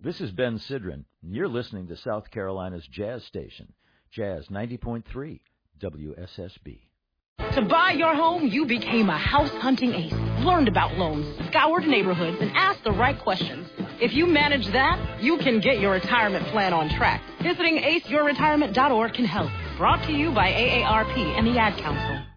This is Ben Sidran, and you're listening to South Carolina's Jazz Station, Jazz 90.3 WSSB. To buy your home, you became a house-hunting ace, learned about loans, scoured neighborhoods, and asked the right questions. If you manage that, you can get your retirement plan on track. Visiting aceyourretirement.org can help. Brought to you by AARP and the Ad Council.